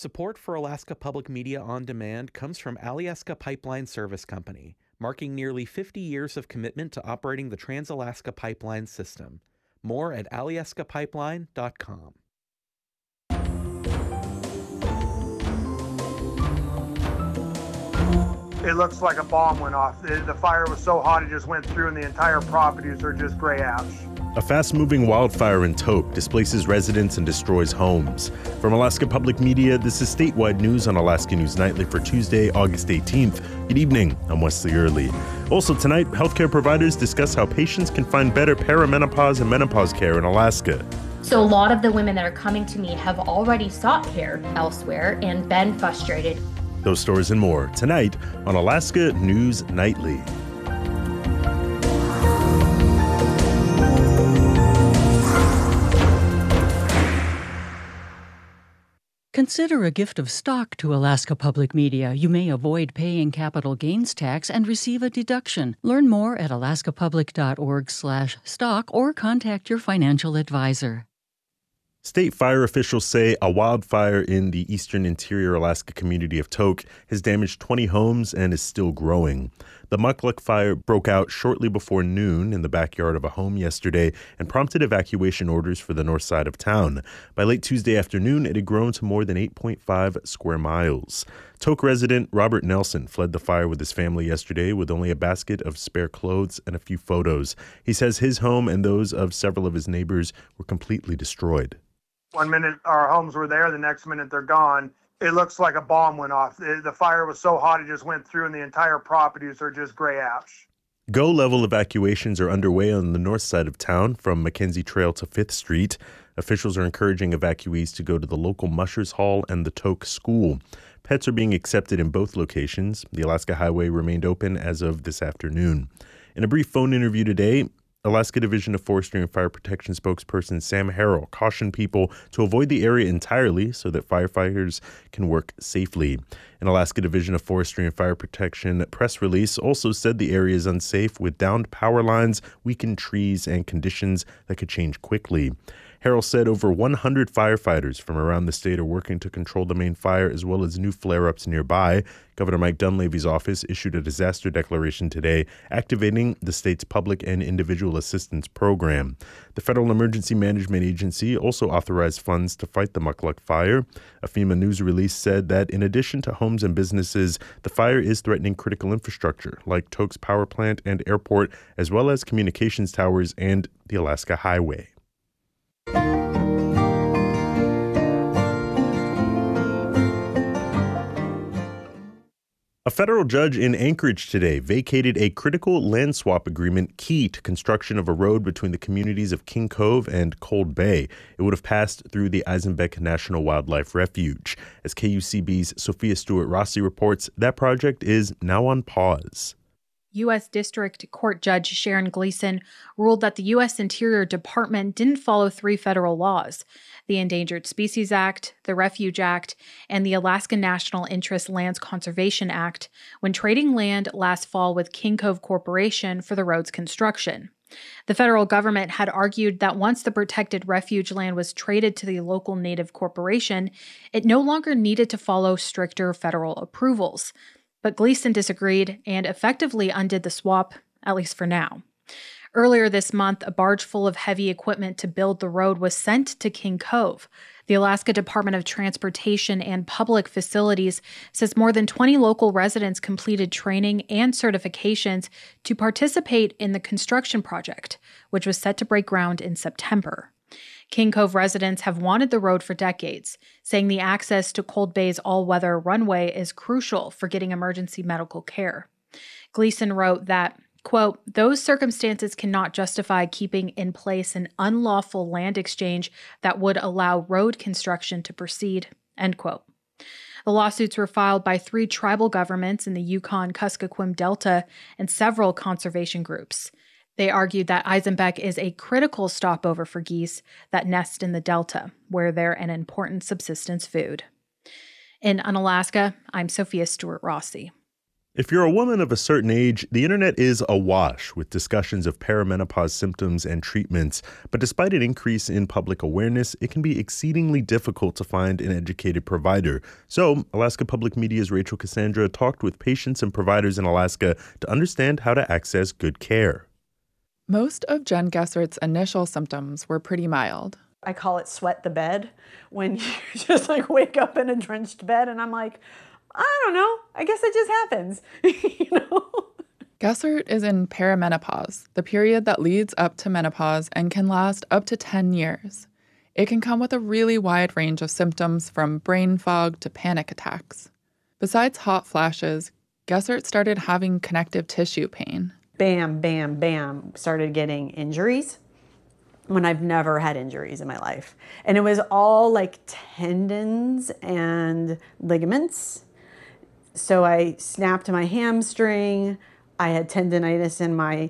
Support for Alaska Public Media on Demand comes from Alyeska Pipeline Service Company, marking nearly 50 years of commitment to operating the Trans-Alaska Pipeline System. More at alyeskapipeline.com. It looks like a bomb went off. The fire was so hot it just went through, and the entire properties are just gray ash. A fast-moving wildfire in Tok displaces residents and destroys homes. From Alaska Public Media, this is statewide news on Alaska News Nightly for Tuesday, August 18th. Good evening, I'm Wesley Early. Also tonight, healthcare providers discuss how patients can find better perimenopause and menopause care in Alaska. So a lot of the women that are coming to me have already sought care elsewhere and been frustrated. Those stories and more tonight on Alaska News Nightly. Consider a gift of stock to Alaska Public Media. You may avoid paying capital gains tax and receive a deduction. Learn more at alaskapublic.org/stock or contact your financial advisor. State fire officials say a wildfire in the eastern interior Alaska community of Tok has damaged 20 homes and is still growing. The Mukluk fire broke out shortly before noon in the backyard of a home yesterday and prompted evacuation orders for the north side of town. By late Tuesday afternoon, it had grown to more than 8.5 square miles. Tok resident Robert Nelson fled the fire with his family yesterday with only a basket of spare clothes and a few photos. He says his home and those of several of his neighbors were completely destroyed. 1 minute our homes were there, the next minute they're gone. It looks like a bomb went off. The fire was so hot it just went through, and the entire properties are just gray ash. Go-level evacuations are underway on the north side of town from Mackenzie Trail to 5th Street. Officials are encouraging evacuees to go to the local Mushers Hall and the Tok School. Pets are being accepted in both locations. The Alaska Highway remained open as of this afternoon. In a brief phone interview today, Alaska Division of Forestry and Fire Protection spokesperson Sam Harrell cautioned people to avoid the area entirely so that firefighters can work safely. An Alaska Division of Forestry and Fire Protection press release also said the area is unsafe with downed power lines, weakened trees, and conditions that could change quickly. Harrell said over 100 firefighters from around the state are working to control the main fire as well as new flare-ups nearby. Governor Mike Dunleavy's office issued a disaster declaration today, activating the state's public and individual assistance program. The Federal Emergency Management Agency also authorized funds to fight the Mukluk fire. A FEMA news release said that in addition to homes and businesses, the fire is threatening critical infrastructure like Tok's power plant and airport, as well as communications towers and the Alaska Highway. A federal judge in Anchorage today vacated a critical land swap agreement key to construction of a road between the communities of King Cove and Cold Bay. It would have passed through the Eisenbeck National Wildlife Refuge. As KUCB's Sophia Stewart-Rossi reports, that project is now on pause. U.S. District Court Judge Sharon Gleason ruled that the U.S. Interior Department didn't follow 3 federal laws: the Endangered Species Act, the Refuge Act, and the Alaska National Interest Lands Conservation Act when trading land last fall with King Cove Corporation for the road's construction. The federal government had argued that once the protected refuge land was traded to the local Native corporation, it no longer needed to follow stricter federal approvals. But Gleason disagreed and effectively undid the swap, at least for now. Earlier this month, a barge full of heavy equipment to build the road was sent to King Cove. The Alaska Department of Transportation and Public Facilities says more than 20 local residents completed training and certifications to participate in the construction project, which was set to break ground in September. King Cove residents have wanted the road for decades, saying the access to Cold Bay's all-weather runway is crucial for getting emergency medical care. Gleason wrote that, quote, "Those circumstances cannot justify keeping in place an unlawful land exchange that would allow road construction to proceed," end quote. The lawsuits were filed by 3 tribal governments in the Yukon-Kuskokwim Delta and several conservation groups. They argued that Eisenbeck is a critical stopover for geese that nest in the Delta, where they're an important subsistence food. In Unalaska, I'm Sophia Stewart-Rossi. If you're a woman of a certain age, the internet is awash with discussions of perimenopause symptoms and treatments. But despite an increase in public awareness, it can be exceedingly difficult to find an educated provider. So, Alaska Public Media's Rachel Cassandra talked with patients and providers in Alaska to understand how to access good care. Most of Jen Gessert's initial symptoms were pretty mild. I call it sweat the bed, when you just wake up in a drenched bed and I'm like, I don't know, I guess it just happens, Gessert is in perimenopause, the period that leads up to menopause and can last up to 10 years. It can come with a really wide range of symptoms from brain fog to panic attacks. Besides hot flashes, Gessert started having connective tissue pain. Bam, bam, bam, started getting injuries when I've never had injuries in my life. And it was all tendons and ligaments. So I snapped my hamstring, I had tendinitis in my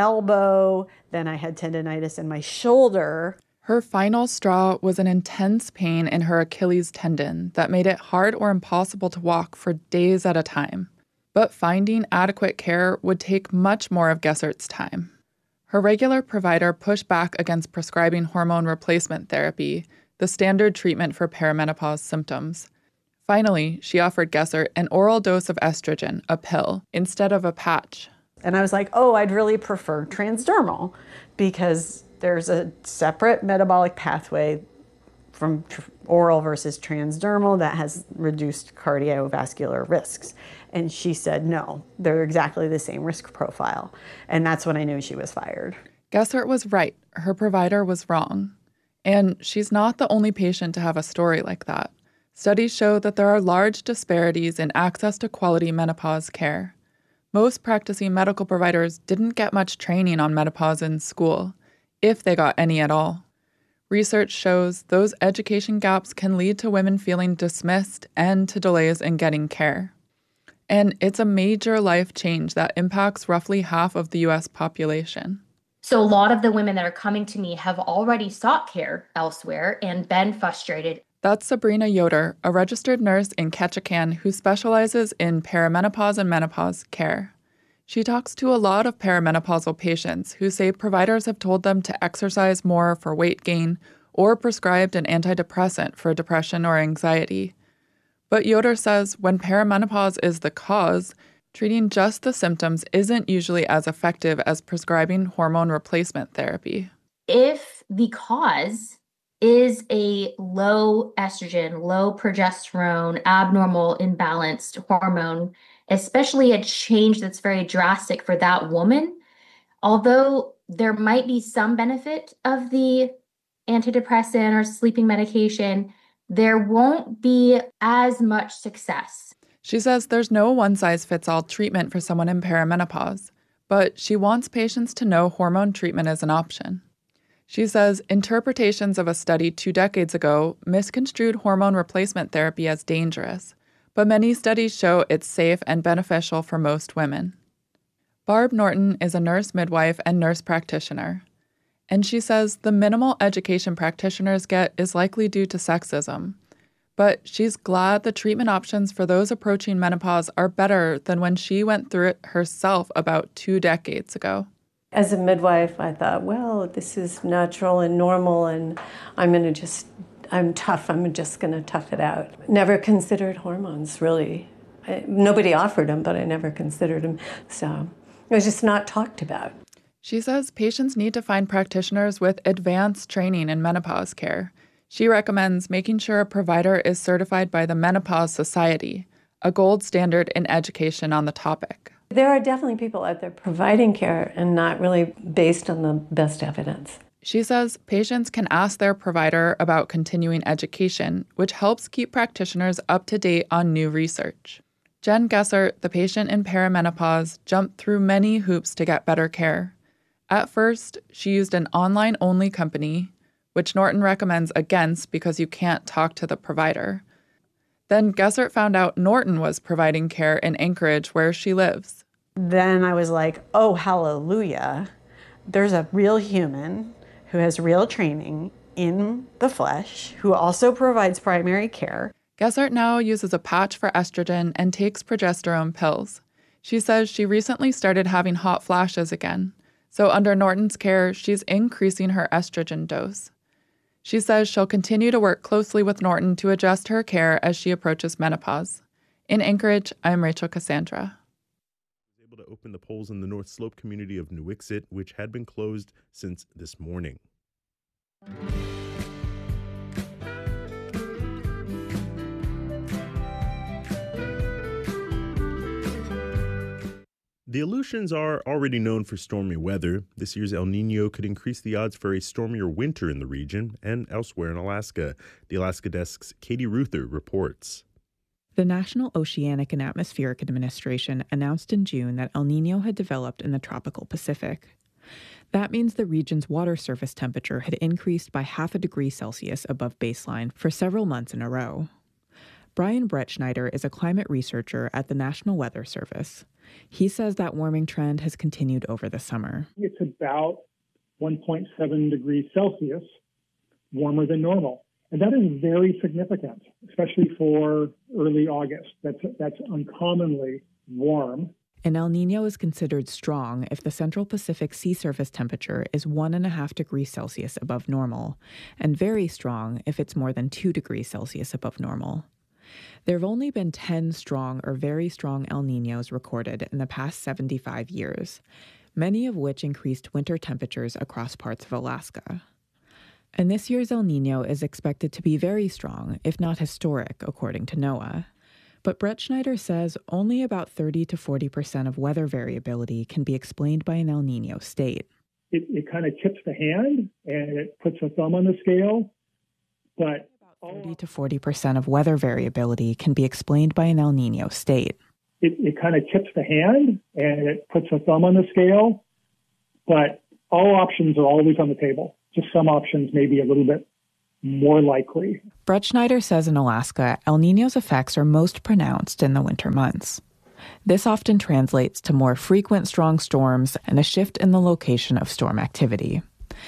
elbow, then I had tendinitis in my shoulder. Her final straw was an intense pain in her Achilles tendon that made it hard or impossible to walk for days at a time. But finding adequate care would take much more of Gessert's time. Her regular provider pushed back against prescribing hormone replacement therapy, the standard treatment for perimenopause symptoms. Finally, she offered Gessert an oral dose of estrogen, a pill, instead of a patch. And I was like, oh, I'd really prefer transdermal because there's a separate metabolic pathway from oral versus transdermal that has reduced cardiovascular risks. And she said, no, they're exactly the same risk profile. And that's when I knew she was fired. Gessert was right. Her provider was wrong. And she's not the only patient to have a story like that. Studies show that there are large disparities in access to quality menopause care. Most practicing medical providers didn't get much training on menopause in school, if they got any at all. Research shows those education gaps can lead to women feeling dismissed and to delays in getting care. And it's a major life change that impacts roughly half of the U.S. population. So a lot of the women that are coming to me have already sought care elsewhere and been frustrated. That's Sabrina Yoder, a registered nurse in Ketchikan who specializes in perimenopause and menopause care. She talks to a lot of perimenopausal patients who say providers have told them to exercise more for weight gain or prescribed an antidepressant for depression or anxiety. But Yoder says when perimenopause is the cause, treating just the symptoms isn't usually as effective as prescribing hormone replacement therapy. If the cause is a low estrogen, low progesterone, abnormal, imbalanced hormone, especially a change that's very drastic for that woman, although there might be some benefit of the antidepressant or sleeping medication, there won't be as much success. She says there's no one-size-fits-all treatment for someone in perimenopause, but she wants patients to know hormone treatment is an option. She says interpretations of a study 2 decades ago misconstrued hormone replacement therapy as dangerous, but many studies show it's safe and beneficial for most women. Barb Norton is a nurse midwife and nurse practitioner, and she says the minimal education practitioners get is likely due to sexism, but she's glad the treatment options for those approaching menopause are better than when she went through it herself about 2 decades ago. As a midwife, I thought, well, this is natural and normal, and I'm tough. I'm just going to tough it out. Never considered hormones, really. Nobody offered them, but I never considered them. So it was just not talked about. She says patients need to find practitioners with advanced training in menopause care. She recommends making sure a provider is certified by the Menopause Society, a gold standard in education on the topic. There are definitely people out there providing care and not really based on the best evidence. She says patients can ask their provider about continuing education, which helps keep practitioners up to date on new research. Jen Gessert, the patient in perimenopause, jumped through many hoops to get better care. At first, she used an online-only company, which Norton recommends against because you can't talk to the provider. Then Gessert found out Norton was providing care in Anchorage, where she lives. Then I was like, oh, hallelujah. There's a real human who has real training in the flesh, who also provides primary care. Gessert now uses a patch for estrogen and takes progesterone pills. She says she recently started having hot flashes again, so under Norton's care, she's increasing her estrogen dose. She says she'll continue to work closely with Norton to adjust her care as she approaches menopause. In Anchorage, I'm Rachel Cassandra. Able to open the polls in the North Slope community of Nuiqsut, which had been closed since this morning. The Aleutians are already known for stormy weather. This year's El Nino could increase the odds for a stormier winter in the region and elsewhere in Alaska. The Alaska Desk's Katie Ruther reports. The National Oceanic and Atmospheric Administration announced in June that El Nino had developed in the tropical Pacific. That means the region's water surface temperature had increased by 0.5 degrees Celsius above baseline for several months in a row. Brian Bretschneider is a climate researcher at the National Weather Service. He says that warming trend has continued over the summer. It's about 1.7 degrees Celsius warmer than normal. And that is very significant, especially for early August. That's uncommonly warm. An El Nino is considered strong if the Central Pacific sea surface temperature is 1.5 degrees Celsius above normal, and very strong if it's more than 2 degrees Celsius above normal. There have only been 10 strong or very strong El Niños recorded in the past 75 years, many of which increased winter temperatures across parts of Alaska. And this year's El Nino is expected to be very strong, if not historic, according to NOAA. But Bretschneider says only about 30 to 40% of weather variability can be explained by an El Nino state. It kind of tips the hand and it puts a thumb on the scale, but 30 to 40% of weather variability can be explained by an El Nino state. It kind of tips the hand and it puts a thumb on the scale, but all options are always on the table. Just some options may be a little bit more likely. Bretschneider says in Alaska, El Nino's effects are most pronounced in the winter months. This often translates to more frequent strong storms and a shift in the location of storm activity.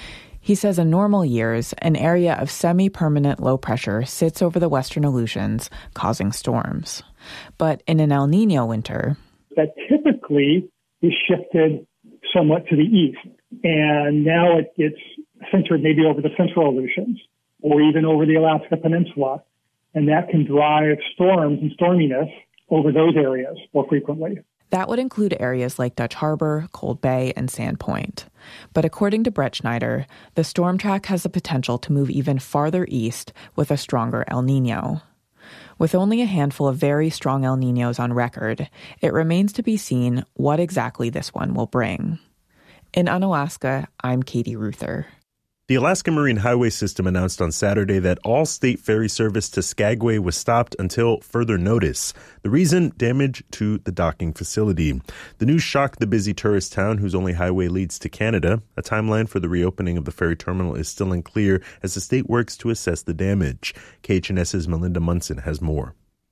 He says in normal years, an area of semi-permanent low pressure sits over the western Aleutians, causing storms. But in an El Nino winter, that typically is shifted somewhat to the east. And now it's centered maybe over the central Aleutians or even over the Alaska Peninsula. And that can drive storms and storminess over those areas more frequently. That would include areas like Dutch Harbor, Cold Bay, and Sandpoint. But according to Bretschneider, the storm track has the potential to move even farther east with a stronger El Nino. With only a handful of very strong El Ninos on record, it remains to be seen what exactly this one will bring. In Unalaska, I'm Katie Ruther. The Alaska Marine Highway System announced on Saturday that all state ferry service to Skagway was stopped until further notice. The reason? Damage to the docking facility. The news shocked the busy tourist town whose only highway leads to Canada. A timeline for the reopening of the ferry terminal is still unclear as the state works to assess the damage. KHNS's Melinda Munson has more.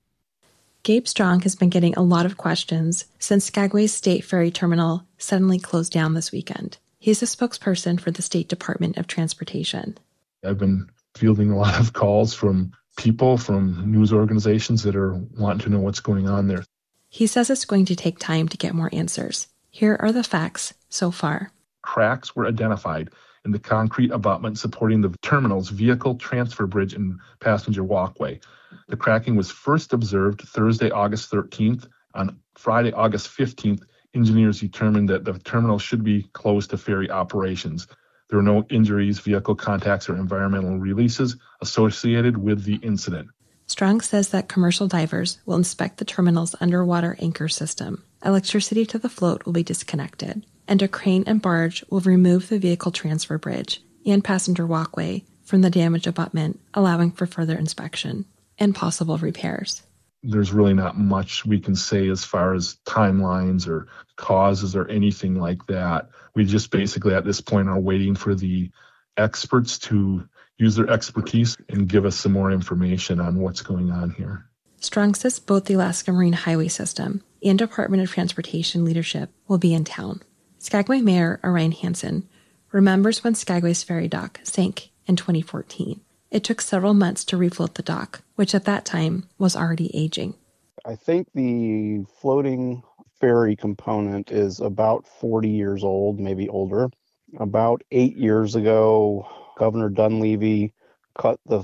Gabe Strong has been getting a lot of questions since Skagway's state ferry terminal suddenly closed down this weekend. He's a spokesperson for the State Department of Transportation. I've been fielding a lot of calls from people, from news organizations that are wanting to know what's going on there. He says it's going to take time to get more answers. Here are the facts so far. Cracks were identified in the concrete abutment supporting the terminal's vehicle transfer bridge and passenger walkway. The cracking was first observed Thursday, August 13th. On Friday, August 15th, engineers determined that the terminal should be closed to ferry operations. There were no injuries, vehicle contacts, or environmental releases associated with the incident. Strong says that commercial divers will inspect the terminal's underwater anchor system. Electricity to the float will be disconnected, and a crane and barge will remove the vehicle transfer bridge and passenger walkway from the damaged abutment, allowing for further inspection and possible repairs. There's really not much we can say as far as timelines or causes or anything like that. We just basically at this point are waiting for the experts to use their expertise and give us some more information on what's going on here. Strong says both the Alaska Marine Highway System and Department of Transportation leadership will be in town. Skagway Mayor Orion Hansen remembers when Skagway's ferry dock sank in 2014. It took several months to refloat the dock, which at that time was already aging. I think the floating ferry component is about 40 years old, maybe older. About 8 years ago, Governor Dunleavy cut the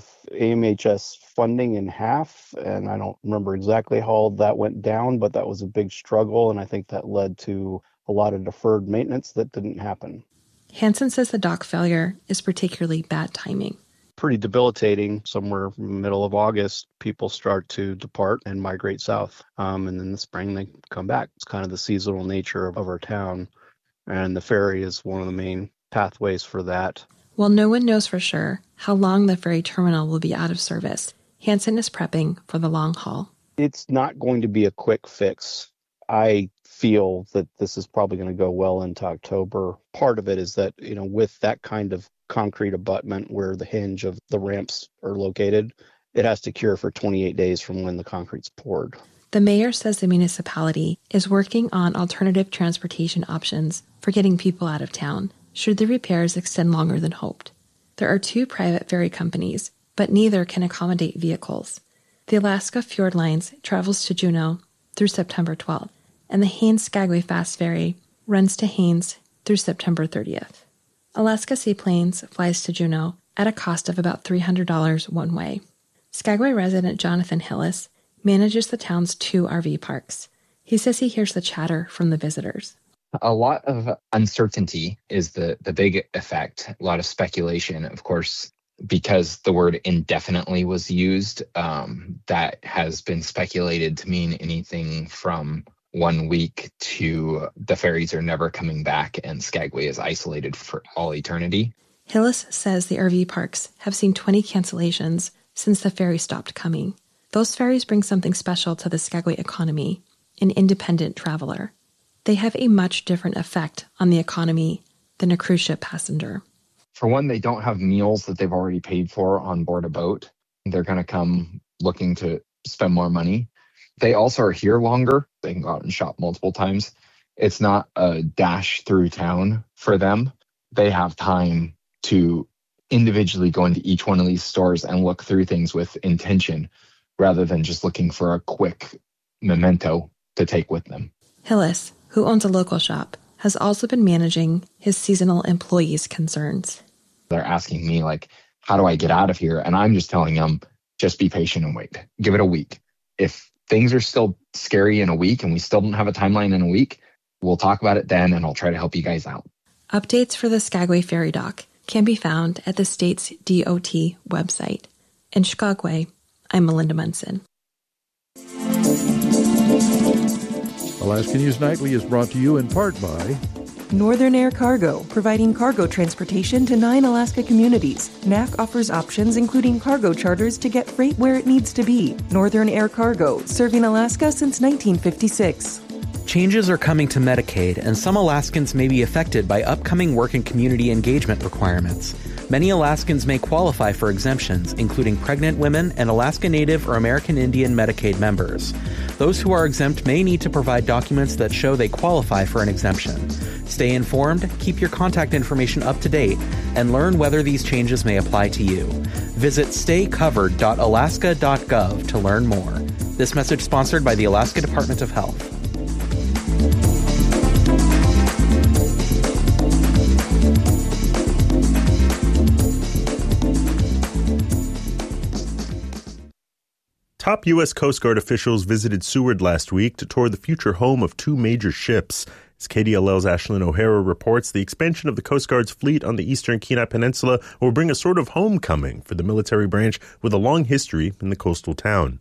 AMHS funding in half, and I don't remember exactly how that went down, but that was a big struggle, and I think that led to a lot of deferred maintenance that didn't happen. Hansen says the dock failure is particularly bad timing. Pretty debilitating. Somewhere in the middle of August, people start to depart and migrate south, and then in the spring they come back. It's kind of the seasonal nature of our town, and the ferry is one of the main pathways for that. While no one knows for sure how long the ferry terminal will be out of service, Hansen is prepping for the long haul. It's not going to be a quick fix. I feel that this is probably going to go well into October. Part of it is that, with that kind of concrete abutment where the hinge of the ramps are located, it has to cure for 28 days from when the concrete's poured. The mayor says the municipality is working on alternative transportation options for getting people out of town, should the repairs extend longer than hoped. There are 2 private ferry companies, but neither can accommodate vehicles. The Alaska Fjord Lines travels to Juneau through September 12th, and the Haines Skagway Fast Ferry runs to Haines through September 30th. Alaska Seaplanes flies to Juneau at a cost of about $300 one way. Skagway resident Jonathan Hillis manages the town's 2 RV parks. He says he hears the chatter from the visitors. A lot of uncertainty is the big effect. A lot of speculation, of course, because the word indefinitely was used. That has been speculated to mean anything from 1 week to the ferries are never coming back and Skagway is isolated for all eternity. Hillis says the RV parks have seen 20 cancellations since the ferry stopped coming. Those ferries bring something special to the Skagway economy, an independent traveler. They have a much different effect on the economy than a cruise ship passenger. For one, they don't have meals that they've already paid for on board a boat. They're going to come looking to spend more money. They also are here longer. They can go out and shop multiple times. It's not a dash through town for them. They have time to individually go into each one of these stores and look through things with intention rather than just looking for a quick memento to take with them. Hillis, who owns a local shop, has also been managing his seasonal employees' concerns. They're asking me, how do I get out of here? And I'm just telling them, just be patient and wait. Give it a week. If things are still scary in a week and we still don't have a timeline in a week, we'll talk about it then and I'll try to help you guys out. Updates for the Skagway Ferry Dock can be found at the state's DOT website. In Skagway, I'm Melinda Munson. Alaska News Nightly is brought to you in part by Northern Air Cargo, providing cargo transportation to 9 Alaska communities. NAC offers options including cargo charters to get freight where it needs to be. Northern Air Cargo, serving Alaska since 1956. Changes are coming to Medicaid, and some Alaskans may be affected by upcoming work and community engagement requirements. Many Alaskans may qualify for exemptions, including pregnant women and Alaska Native or American Indian Medicaid members. Those who are exempt may need to provide documents that show they qualify for an exemption. Stay informed, keep your contact information up to date, and learn whether these changes may apply to you. Visit staycovered.alaska.gov to learn more. This message sponsored by the Alaska Department of Health. Top U.S. Coast Guard officials visited Seward last week to tour the future home of 2 major ships. As KDLL's Ashlyn O'Hara reports, the expansion of the Coast Guard's fleet on the eastern Kenai Peninsula will bring a sort of homecoming for the military branch with a long history in the coastal town.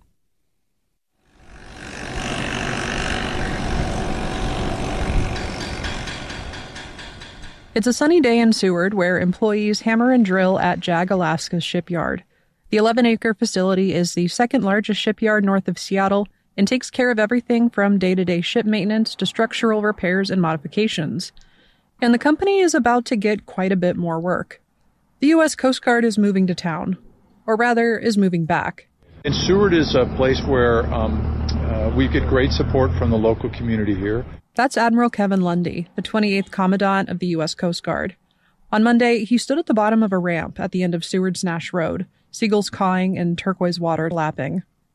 It's a sunny day in Seward where employees hammer and drill at JAG Alaska's shipyard. The 11-acre facility is the second largest shipyard north of Seattle and takes care of everything from day-to-day ship maintenance to structural repairs and modifications. And the company is about to get quite a bit more work. The U.S. Coast Guard is moving to town, or rather, is moving back. And Seward is a place where we get great support from the local community here. That's Admiral Kevin Lundy, the 28th Commandant of the U.S. Coast Guard. On Monday, he stood at the bottom of a ramp at the end of Seward's Nash Road, seagulls cawing and turquoise water lapping.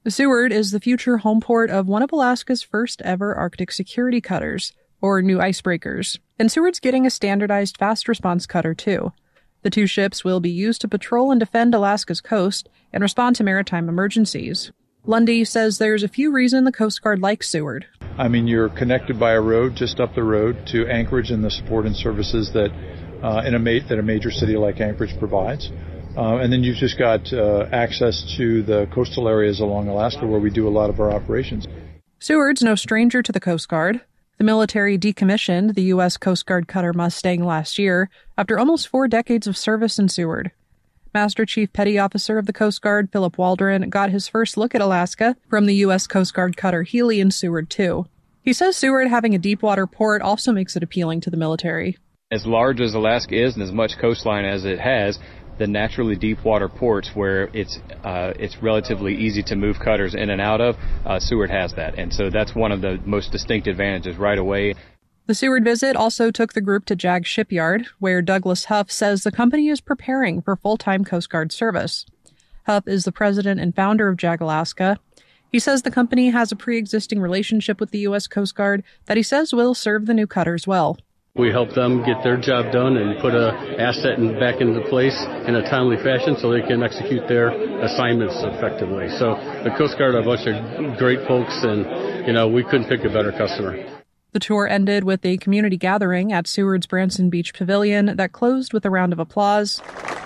Seward is the future home port of one of Alaska's first ever Arctic security cutters, or new icebreakers, and Seward's getting a standardized fast response cutter too. The two ships will be used to patrol and defend Alaska's coast and respond to maritime emergencies. Lundy says there's a few reasons the Coast Guard likes Seward. I mean, you're connected by a road just up the road to Anchorage and the support and services that a major city like Anchorage provides. And then you've just got access to the coastal areas along Alaska where we do a lot of our operations. Seward's no stranger to the Coast Guard. The military decommissioned the U.S. Coast Guard cutter Mustang last year after almost 4 decades of service in Seward. Master Chief Petty Officer of the Coast Guard, Philip Waldron, got his first look at Alaska from the U.S. Coast Guard cutter Healy in Seward, too. He says Seward having a deep-water port also makes it appealing to the military. As large as Alaska is and as much coastline as it has, the naturally deep-water ports where it's relatively easy to move cutters in and out of, Seward has that. And so that's one of the most distinct advantages right away. The Seward visit also took the group to JAG Shipyard, where Douglas Huff says the company is preparing for full-time Coast Guard service. Huff is the president and founder of JAG Alaska. He says the company has a pre-existing relationship with the U.S. Coast Guard that he says will serve the new cutters well. We help them get their job done and put an asset back into place in a timely fashion so they can execute their assignments effectively. So the Coast Guard are a bunch of great folks, and, we couldn't pick a better customer. The tour ended with a community gathering at Seward's Branson Beach Pavilion that closed with a round of applause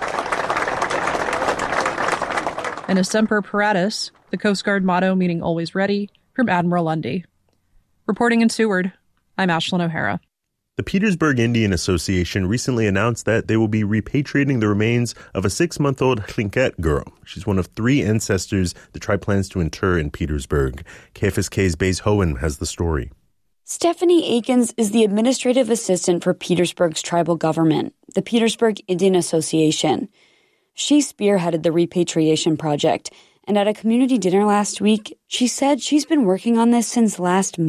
and a Semper Paratus, the Coast Guard motto meaning always ready, from Admiral Lundy. Reporting in Seward, I'm Ashlyn O'Hara. The Petersburg Indian Association recently announced that they will be repatriating the remains of a 6-month-old Tlingit girl. She's one of 3 ancestors the tribe plans to inter in Petersburg. KFSK's Baze Hohen has the story. Stephanie Akins is the administrative assistant for Petersburg's tribal government, the Petersburg Indian Association. She spearheaded the repatriation project, and at a community dinner last week, she said she's been working on this since last May.